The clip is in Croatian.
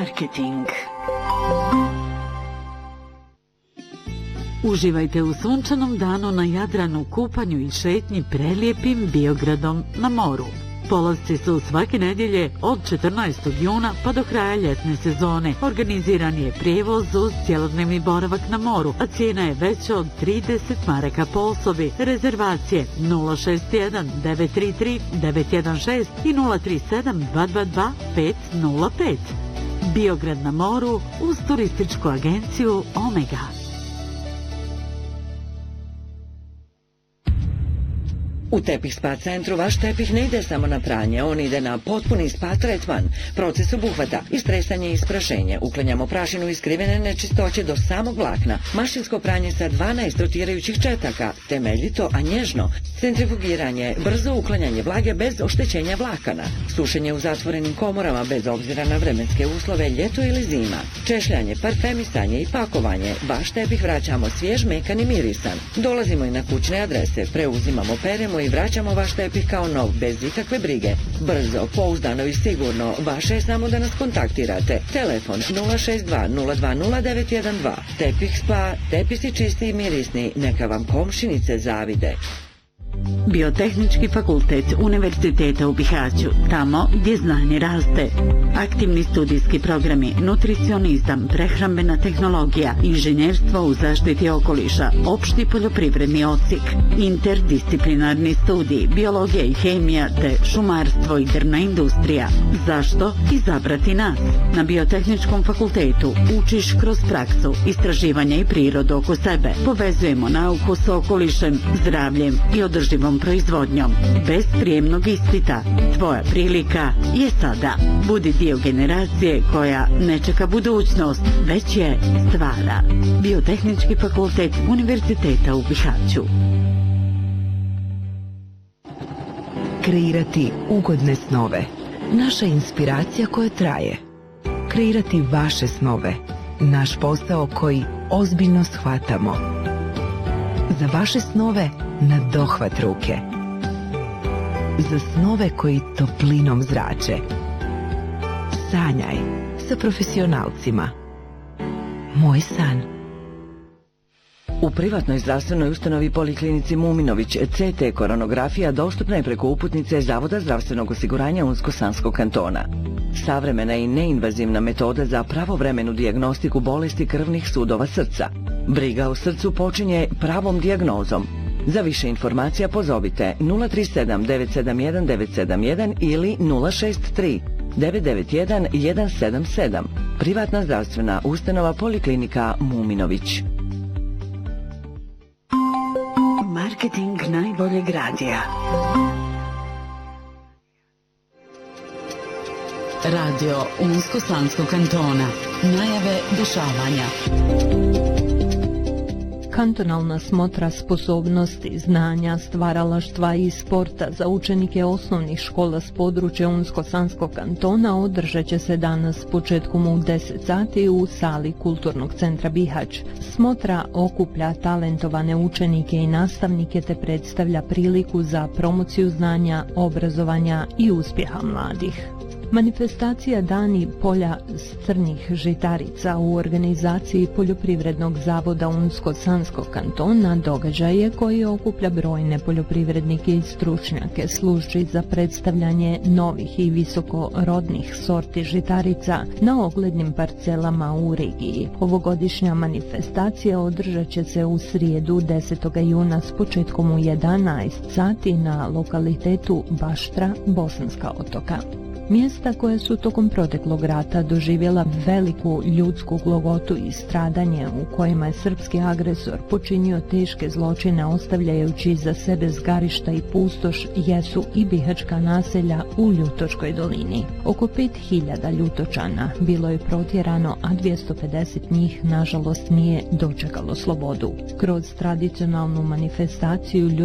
Marketing. Uživajte u sunčanom danu na Jadranu, kupanju i šetnji prelijepim Biogradom na moru. Polasci su svake nedjelje od 14. juna pa do kraja ljetne sezone. Organiziran je prijevoz uz cjelodnevni boravak na moru, a cijena je veća od 30 maraka po osobi. Rezervacije 061 933 916 i 037 222 505. Biograd na moru uz turističku agenciju Omega. U Tepih Spa centru vaš tepih ne ide samo na pranje, on ide na potpuni spa tretman. Proces obuhvata istresanje i isprašenje, uklanjamo prašinu i skrivene nečistoće do samog vlakna, mašinsko pranje sa 12 rotirajućih četaka, temeljito, a nježno, centrifugiranje, brzo uklanjanje vlage bez oštećenja vlakana, sušenje u zatvorenim komorama bez obzira na vremenske uslove, ljeto ili zima, češljanje, parfemisanje i pakovanje, vaš tepih vraćamo svjež, mekan i mirisan. Dolazimo i na kućne adrese, preuzimamo, peremo i vraćamo vaš tepih kao nov, bez ikakve brige. Brzo, pouzdano i sigurno, vaše je samo da nas kontaktirate. Telefon 062 020 912. Tepih Spa, tepisi čisti i mirisni, neka vam komšinice zavide. Biotehnički fakultet Univerziteta u Bihaću, tamo gdje znanje raste. Aktivni studijski programi, nutricionizam, prehrambena tehnologija, inženjerstvo u zaštiti okoliša, opšti poljoprivredni odsjek, interdisciplinarni studij, biologija i hemija te šumarstvo i drvna industrija. Zašto izabrati nas? Na Biotehničkom fakultetu učiš kroz praksu, istraživanja i prirodu oko sebe. Povezujemo nauku s okolišem, zdravljem i održivom proizvodnjom. Bez prijemnog ispita. Tvoja prilika je sada. Budi dio generacije koja ne čeka budućnost, već je stvara. Biotehnički fakultet Univerziteta u Bihaću. Kreirati ugodne snove. Naša inspiracija koja traje. Kreirati vaše snove. Naš posao koji ozbiljno shvatamo. Za vaše snove na dohvat ruke. Za snove koji toplinom zrače. Sanjaj sa profesionalcima. Moj san. U privatnoj zdravstvenoj ustanovi Poliklinici Muminović CT koronografija dostupna je preko uputnice Zavoda zdravstvenog osiguranja Unsko-Sanskog kantona. Savremena i neinvazivna metoda za pravovremenu dijagnostiku bolesti krvnih sudova srca. Briga o srcu počinje pravom dijagnozom. Za više informacija pozovite 037 971 971 ili 063 991 177. Privatna zdravstvena ustanova Poliklinika Muminović. Marketing najboljeg radija. Radio Unsko-Sanskog kantona. Najave dešavanja. Kantonalna smotra sposobnosti, znanja, stvaralaštva i sporta za učenike osnovnih škola s područja Unsko-Sanskog kantona održat će se danas početkom u 10 sati u sali Kulturnog centra Bihać. Smotra okuplja talentovane učenike i nastavnike te predstavlja priliku za promociju znanja, obrazovanja i uspjeha mladih. Manifestacija Dani polja crnih žitarica u organizaciji Poljoprivrednog zavoda Unsko-Sanskog kantona događaje koji okuplja brojne poljoprivrednike i stručnjake, služi za predstavljanje novih i visokorodnih sorti žitarica na oglednim parcelama u regiji. Ovogodišnja manifestacija održat će se u srijedu 10. juna s početkom u 11 sati na lokalitetu Baštra, Bosanska Otoka. Mjesta koja su tokom proteklog rata doživjela veliku ljudsku glogotu i stradanje u kojima je srpski agresor počinio teške zločine ostavljajući za sebe zgarišta i pustoš jesu i bihaćka naselja u Ljutočkoj dolini. Oko 5000 Ljutočana bilo je protjerano, a 250 njih nažalost nije dočekalo slobodu. Kroz tradicionalnu manifestaciju